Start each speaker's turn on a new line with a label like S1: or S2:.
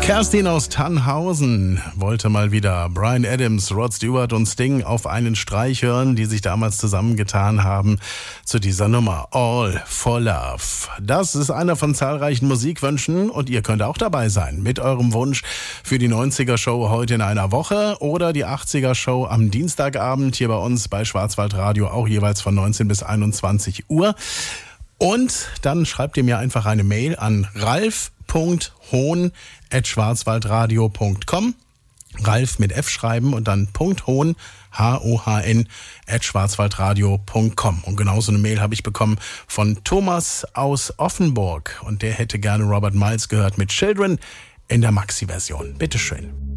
S1: Kerstin aus Tannhausen wollte mal wieder Bryan Adams, Rod Stewart und Sting auf einen Streich hören, die sich damals zusammengetan haben zu dieser Nummer All for Love. Das ist einer von zahlreichen Musikwünschen und ihr könnt auch dabei sein mit eurem Wunsch für die 90er-Show heute in einer Woche oder die 80er-Show am Dienstagabend hier bei uns bei Schwarzwaldradio, auch jeweils von 19 bis 21 Uhr. Und dann schreibt ihr mir einfach eine Mail an ralf.hohn@schwarzwaldradio.com. Ralf mit F schreiben und dann .hohn, Hohn, @schwarzwaldradio.com. Und genauso eine Mail habe ich bekommen von Thomas aus Offenburg. Und der hätte gerne Robert Miles gehört mit Children in der Maxi-Version. Bitteschön.